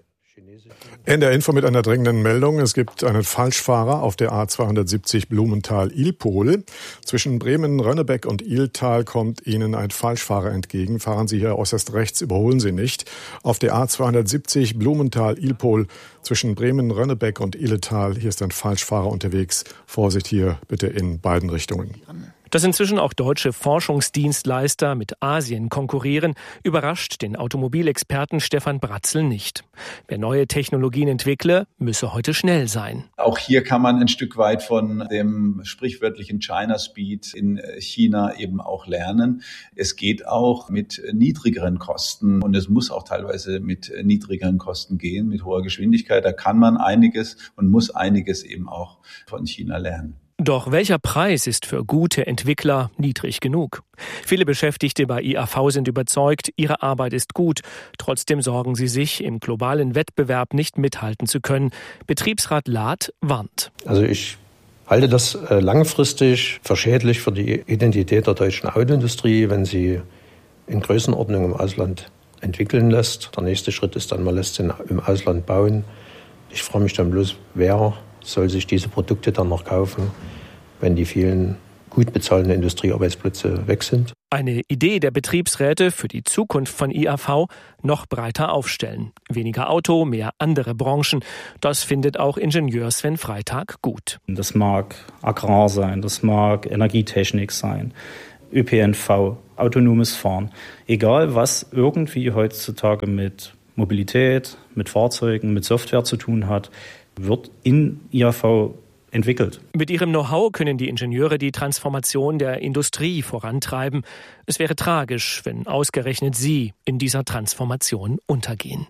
NDR Info mit einer dringenden Meldung. Es gibt einen Falschfahrer auf der A270 Blumenthal-Ilpol. Zwischen Bremen-Rönnebeck und Iltal kommt Ihnen ein Falschfahrer entgegen. Fahren Sie hier äußerst rechts, überholen Sie nicht. Auf der A270 Blumenthal-Ilpol zwischen Bremen-Rönnebeck und Iltal, hier ist ein Falschfahrer unterwegs. Vorsicht hier bitte in beiden Richtungen. Dass inzwischen auch deutsche Forschungsdienstleister mit Asien konkurrieren, überrascht den Automobilexperten Stefan Bratzel nicht. Wer neue Technologien entwickle, müsse heute schnell sein. Auch hier kann man ein Stück weit von dem sprichwörtlichen China Speed in China eben auch lernen. Es geht auch mit niedrigeren Kosten und es muss auch teilweise mit niedrigeren Kosten gehen, mit hoher Geschwindigkeit. Da kann man einiges und muss einiges eben auch von China lernen. Doch welcher Preis ist für gute Entwickler niedrig genug? Viele Beschäftigte bei IAV sind überzeugt, ihre Arbeit ist gut. Trotzdem sorgen sie sich, im globalen Wettbewerb nicht mithalten zu können. Betriebsrat Lath warnt. Also ich halte das langfristig für schädlich für die Identität der deutschen Autoindustrie, wenn sie in Größenordnung im Ausland entwickeln lässt. Der nächste Schritt ist dann, man lässt sie im Ausland bauen. Ich frage mich dann bloß, wer soll sich diese Produkte dann noch kaufen, wenn die vielen gut bezahlten Industriearbeitsplätze weg sind. Eine Idee der Betriebsräte für die Zukunft von IAV: noch breiter aufstellen. Weniger Auto, mehr andere Branchen. Das findet auch Ingenieur Sven Freitag gut. Das mag Agrar sein, das mag Energietechnik sein, ÖPNV, autonomes Fahren. Egal, was irgendwie heutzutage mit Mobilität, mit Fahrzeugen, mit Software zu tun hat, wird in IAV entwickelt. Mit ihrem Know-how können die Ingenieure die Transformation der Industrie vorantreiben. Es wäre tragisch, wenn ausgerechnet sie in dieser Transformation untergehen.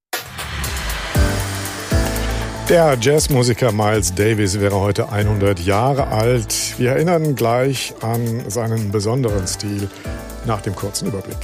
Der Jazzmusiker Miles Davis wäre heute 100 Jahre alt. Wir erinnern gleich an seinen besonderen Stil nach dem kurzen Überblick.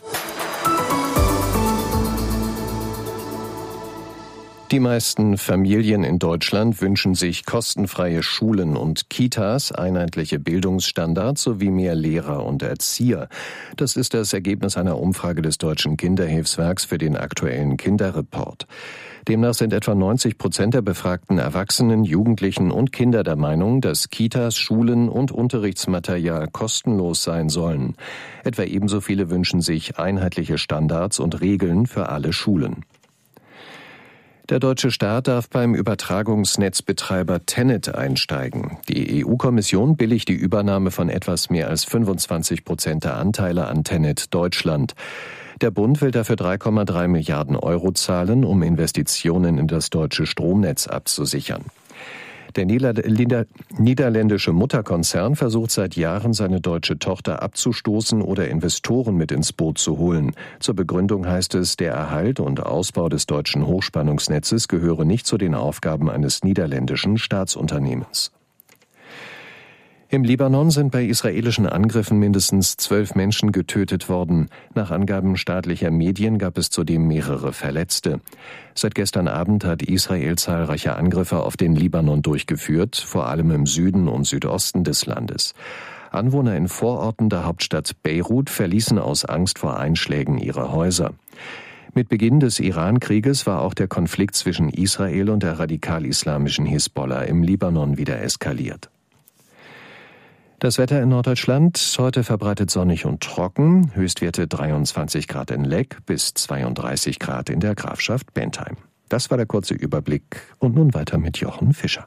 Die meisten Familien in Deutschland wünschen sich kostenfreie Schulen und Kitas, einheitliche Bildungsstandards sowie mehr Lehrer und Erzieher. Das ist das Ergebnis einer Umfrage des Deutschen Kinderhilfswerks für den aktuellen Kinderreport. Demnach sind etwa 90% der befragten Erwachsenen, Jugendlichen und Kinder der Meinung, dass Kitas, Schulen und Unterrichtsmaterial kostenlos sein sollen. Etwa ebenso viele wünschen sich einheitliche Standards und Regeln für alle Schulen. Der deutsche Staat darf beim Übertragungsnetzbetreiber Tennet einsteigen. Die EU-Kommission billigt die Übernahme von etwas mehr als 25% der Anteile an Tennet Deutschland. Der Bund will dafür 3,3 Milliarden Euro zahlen, um Investitionen in das deutsche Stromnetz abzusichern. Der niederländische Mutterkonzern versucht seit Jahren, seine deutsche Tochter abzustoßen oder Investoren mit ins Boot zu holen. Zur Begründung heißt es, der Erhalt und Ausbau des deutschen Hochspannungsnetzes gehöre nicht zu den Aufgaben eines niederländischen Staatsunternehmens. Im Libanon sind bei israelischen Angriffen mindestens 12 Menschen getötet worden. Nach Angaben staatlicher Medien gab es zudem mehrere Verletzte. Seit gestern Abend hat Israel zahlreiche Angriffe auf den Libanon durchgeführt, vor allem im Süden und Südosten des Landes. Anwohner in Vororten der Hauptstadt Beirut verließen aus Angst vor Einschlägen ihre Häuser. Mit Beginn des Iran-Krieges war auch der Konflikt zwischen Israel und der radikal-islamischen Hisbollah im Libanon wieder eskaliert. Das Wetter in Norddeutschland, heute verbreitet sonnig und trocken, Höchstwerte 23 Grad in Leck bis 32 Grad in der Grafschaft Bentheim. Das war der kurze Überblick und nun weiter mit Jochen Fischer.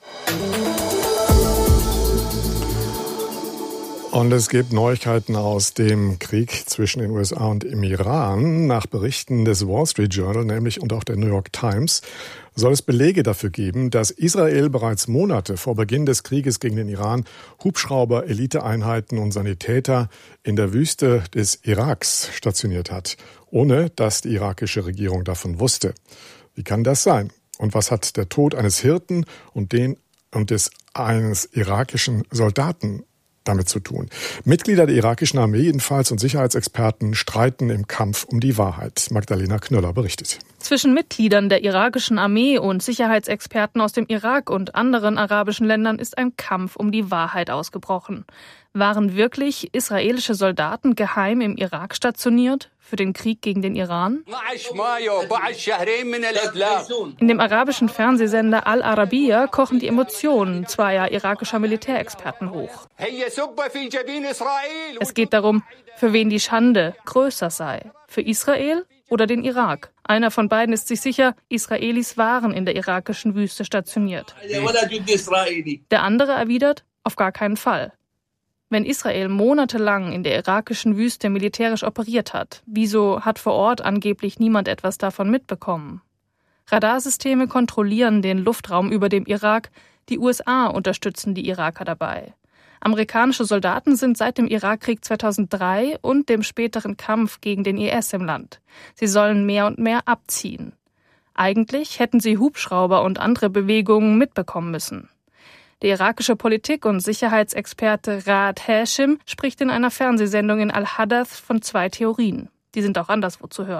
Und es gibt Neuigkeiten aus dem Krieg zwischen den USA und dem Iran. Nach Berichten des Wall Street Journal, nämlich und auch der New York Times, soll es Belege dafür geben, dass Israel bereits Monate vor Beginn des Krieges gegen den Iran Hubschrauber, Eliteeinheiten und Sanitäter in der Wüste des Iraks stationiert hat, ohne dass die irakische Regierung davon wusste. Wie kann das sein? Und was hat der Tod eines Hirten und eines irakischen Soldaten damit zu tun? Mitglieder der irakischen Armee jedenfalls und Sicherheitsexperten streiten im Kampf um die Wahrheit. Magdalena Knöller berichtet. Zwischen Mitgliedern der irakischen Armee und Sicherheitsexperten aus dem Irak und anderen arabischen Ländern ist ein Kampf um die Wahrheit ausgebrochen. Waren wirklich israelische Soldaten geheim im Irak stationiert für den Krieg gegen den Iran? In dem arabischen Fernsehsender Al Arabiya kochen die Emotionen zweier irakischer Militärexperten hoch. Es geht darum, für wen die Schande größer sei, für Israel oder den Irak. Einer von beiden ist sich sicher, Israelis waren in der irakischen Wüste stationiert. Der andere erwidert, auf gar keinen Fall. Wenn Israel monatelang in der irakischen Wüste militärisch operiert hat, wieso hat vor Ort angeblich niemand etwas davon mitbekommen? Radarsysteme kontrollieren den Luftraum über dem Irak, die USA unterstützen die Iraker dabei. Amerikanische Soldaten sind seit dem Irakkrieg 2003 und dem späteren Kampf gegen den IS im Land. Sie sollen mehr und mehr abziehen. Eigentlich hätten sie Hubschrauber und andere Bewegungen mitbekommen müssen. Der irakische Politik- und Sicherheitsexperte Raad Hashim spricht in einer Fernsehsendung in Al-Hadath von 2 Theorien. Die sind auch anderswo zu hören.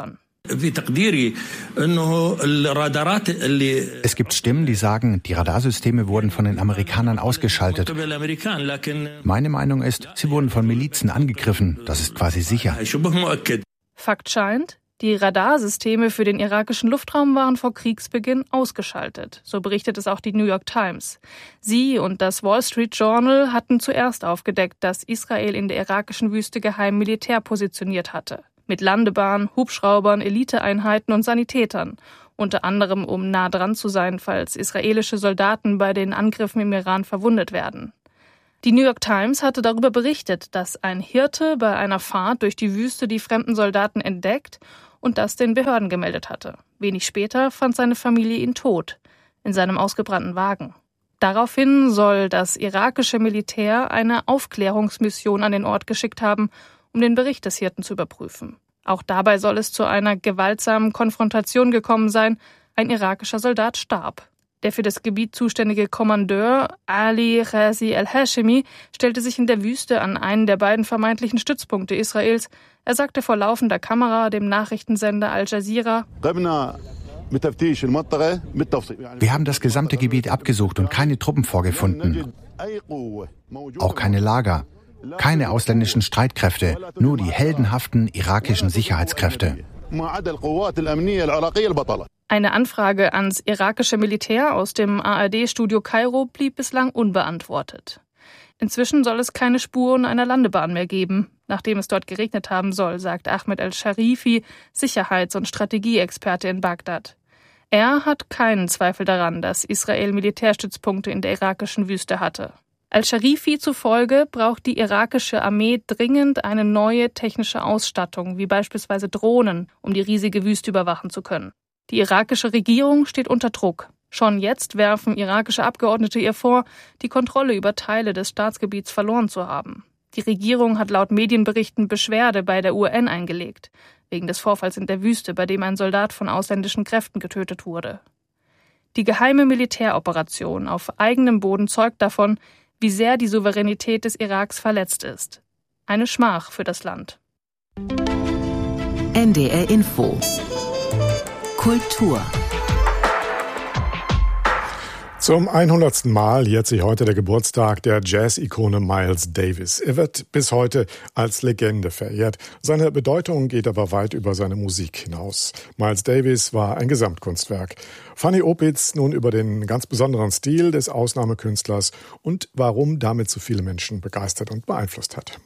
Es gibt Stimmen, die sagen, die Radarsysteme wurden von den Amerikanern ausgeschaltet. Meine Meinung ist, sie wurden von Milizen angegriffen. Das ist quasi sicher. Fakt scheint, die Radarsysteme für den irakischen Luftraum waren vor Kriegsbeginn ausgeschaltet. So berichtet es auch die New York Times. Sie und das Wall Street Journal hatten zuerst aufgedeckt, dass Israel in der irakischen Wüste geheim Militär positioniert hatte. Mit Landebahnen, Hubschraubern, Eliteeinheiten und Sanitätern. Unter anderem, um nah dran zu sein, falls israelische Soldaten bei den Angriffen im Iran verwundet werden. Die New York Times hatte darüber berichtet, dass ein Hirte bei einer Fahrt durch die Wüste die fremden Soldaten entdeckt und das den Behörden gemeldet hatte. Wenig später fand seine Familie ihn tot, in seinem ausgebrannten Wagen. Daraufhin soll das irakische Militär eine Aufklärungsmission an den Ort geschickt haben, um den Bericht des Hirten zu überprüfen. Auch dabei soll es zu einer gewaltsamen Konfrontation gekommen sein. Ein irakischer Soldat starb. Der für das Gebiet zuständige Kommandeur Ali Ghazi al-Hashimi stellte sich in der Wüste an einen der beiden vermeintlichen Stützpunkte Israels. Er sagte vor laufender Kamera dem Nachrichtensender Al Jazeera: Wir haben das gesamte Gebiet abgesucht und keine Truppen vorgefunden. Auch keine Lager. Keine ausländischen Streitkräfte, nur die heldenhaften irakischen Sicherheitskräfte. Eine Anfrage ans irakische Militär aus dem ARD-Studio Kairo blieb bislang unbeantwortet. Inzwischen soll es keine Spuren einer Landebahn mehr geben, nachdem es dort geregnet haben soll, sagt Ahmed al-Sharifi, Sicherheits- und Strategieexperte in Bagdad. Er hat keinen Zweifel daran, dass Israel Militärstützpunkte in der irakischen Wüste hatte. Al-Sharifi zufolge braucht die irakische Armee dringend eine neue technische Ausstattung, wie beispielsweise Drohnen, um die riesige Wüste überwachen zu können. Die irakische Regierung steht unter Druck. Schon jetzt werfen irakische Abgeordnete ihr vor, die Kontrolle über Teile des Staatsgebiets verloren zu haben. Die Regierung hat laut Medienberichten Beschwerde bei der UN eingelegt, wegen des Vorfalls in der Wüste, bei dem ein Soldat von ausländischen Kräften getötet wurde. Die geheime Militäroperation auf eigenem Boden zeugt davon, wie sehr die Souveränität des Iraks verletzt ist. Eine Schmach für das Land. NDR Info. Kultur. Zum 100. Mal jährt sich heute der Geburtstag der Jazz-Ikone Miles Davis. Er wird bis heute als Legende verehrt. Seine Bedeutung geht aber weit über seine Musik hinaus. Miles Davis war ein Gesamtkunstwerk. Fanny Opitz nun über den ganz besonderen Stil des Ausnahmekünstlers und warum damit so viele Menschen begeistert und beeinflusst hat.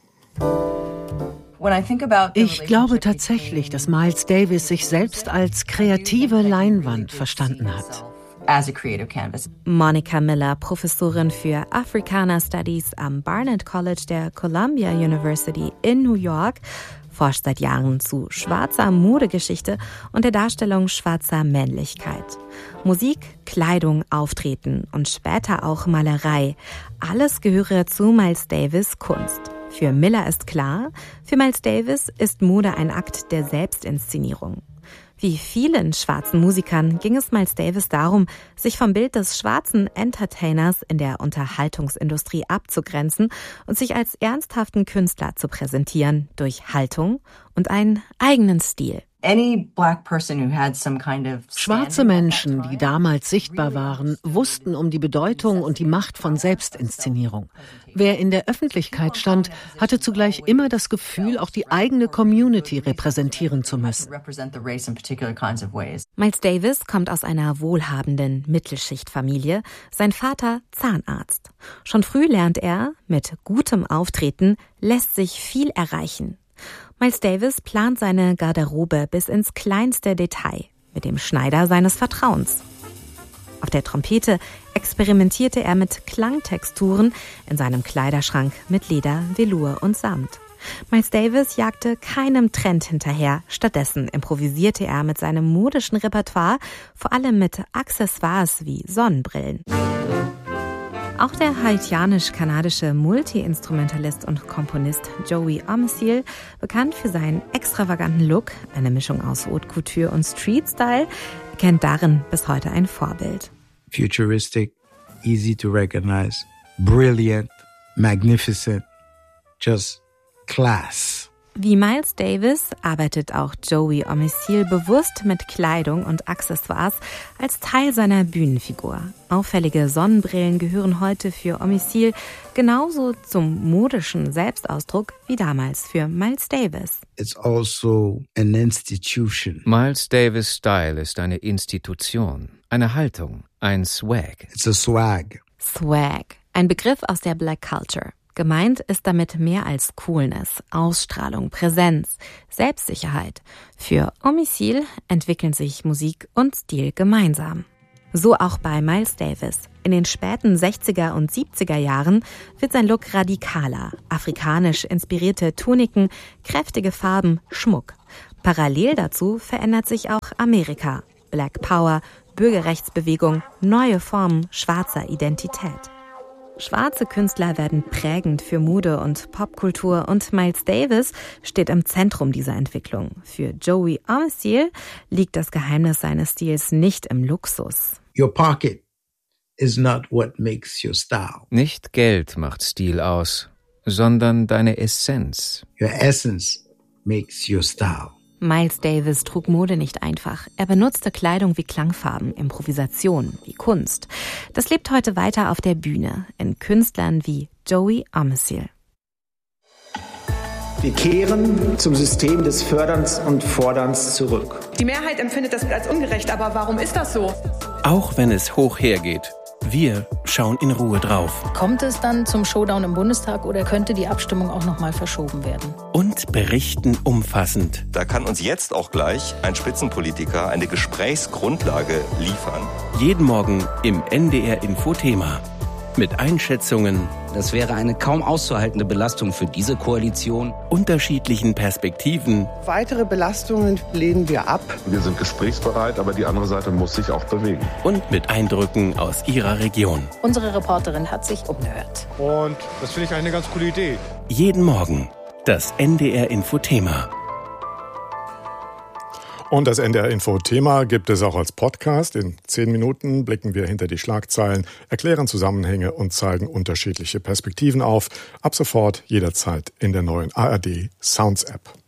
Ich glaube tatsächlich, dass Miles Davis sich selbst als kreative Leinwand verstanden hat. Monica Miller, Professorin für Africana Studies am Barnard College der Columbia University in New York, forscht seit Jahren zu schwarzer Modegeschichte und der Darstellung schwarzer Männlichkeit. Musik, Kleidung, Auftreten und später auch Malerei. Alles gehöre zu Miles Davis' Kunst. Für Miller ist klar, für Miles Davis ist Mode ein Akt der Selbstinszenierung. Wie vielen schwarzen Musikern ging es Miles Davis darum, sich vom Bild des schwarzen Entertainers in der Unterhaltungsindustrie abzugrenzen und sich als ernsthaften Künstler zu präsentieren durch Haltung und einen eigenen Stil. Schwarze Menschen, die damals sichtbar waren, wussten um die Bedeutung und die Macht von Selbstinszenierung. Wer in der Öffentlichkeit stand, hatte zugleich immer das Gefühl, auch die eigene Community repräsentieren zu müssen. Miles Davis kommt aus einer wohlhabenden Mittelschichtfamilie, sein Vater Zahnarzt. Schon früh lernt er, mit gutem Auftreten lässt sich viel erreichen. Miles Davis plant seine Garderobe bis ins kleinste Detail mit dem Schneider seines Vertrauens. Auf der Trompete experimentierte er mit Klangtexturen in seinem Kleiderschrank mit Leder, Velour und Samt. Miles Davis jagte keinem Trend hinterher, stattdessen improvisierte er mit seinem modischen Repertoire, vor allem mit Accessoires wie Sonnenbrillen. Auch der haitianisch-kanadische Multi-Instrumentalist und Komponist Joey Omeciel, bekannt für seinen extravaganten Look, eine Mischung aus Haute Couture und Street-Style, kennt darin bis heute ein Vorbild. Futuristic, easy to recognize, brilliant, magnificent, just class. Wie Miles Davis arbeitet auch Joey Homicile bewusst mit Kleidung und Accessoires als Teil seiner Bühnenfigur. Auffällige Sonnenbrillen gehören heute für Homicile genauso zum modischen Selbstausdruck wie damals für Miles Davis. It's also an institution. Miles Davis Style ist eine Institution, eine Haltung, ein Swag. It's a swag. Swag, ein Begriff aus der Black Culture. Gemeint ist damit mehr als Coolness, Ausstrahlung, Präsenz, Selbstsicherheit. Für Homicile entwickeln sich Musik und Stil gemeinsam. So auch bei Miles Davis. In den späten 60er und 70er Jahren wird sein Look radikaler. Afrikanisch inspirierte Tuniken, kräftige Farben, Schmuck. Parallel dazu verändert sich auch Amerika. Black Power, Bürgerrechtsbewegung, neue Formen schwarzer Identität. Schwarze Künstler werden prägend für Mode und Popkultur und Miles Davis steht im Zentrum dieser Entwicklung. Für Joey Homicile liegt das Geheimnis seines Stils nicht im Luxus. Your pocket is not what makes your style. Nicht Geld macht Stil aus, sondern deine Essenz. Your essence makes your style. Miles Davis trug Mode nicht einfach. Er benutzte Kleidung wie Klangfarben, Improvisation, wie Kunst. Das lebt heute weiter auf der Bühne, in Künstlern wie Joey Homicile. Wir kehren zum System des Förderns und Forderns zurück. Die Mehrheit empfindet das als ungerecht, aber warum ist das so? Auch wenn es hoch hergeht, wir schauen in Ruhe drauf. Kommt es dann zum Showdown im Bundestag oder könnte die Abstimmung auch noch mal verschoben werden? Und berichten umfassend. Da kann uns jetzt auch gleich ein Spitzenpolitiker eine Gesprächsgrundlage liefern. Jeden Morgen im NDR Infothema. Mit Einschätzungen. Das wäre eine kaum auszuhaltende Belastung für diese Koalition. Unterschiedlichen Perspektiven. Weitere Belastungen lehnen wir ab. Wir sind gesprächsbereit, aber die andere Seite muss sich auch bewegen. Und mit Eindrücken aus ihrer Region. Unsere Reporterin hat sich umgehört. Und das finde ich eine ganz coole Idee. Jeden Morgen das NDR Infothema. Und das NDR-Info-Thema gibt es auch als Podcast. In 10 Minuten blicken wir hinter die Schlagzeilen, erklären Zusammenhänge und zeigen unterschiedliche Perspektiven auf. Ab sofort jederzeit in der neuen ARD Sounds App.